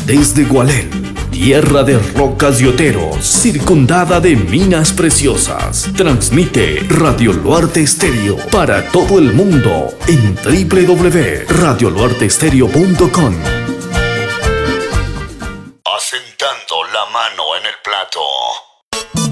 Desde Gualel, tierra de rocas y oteros, circundada de minas preciosas, transmite Radio Luarte Estéreo para todo el mundo en www.radioluarteestereo.com. Asentando la mano en el plato.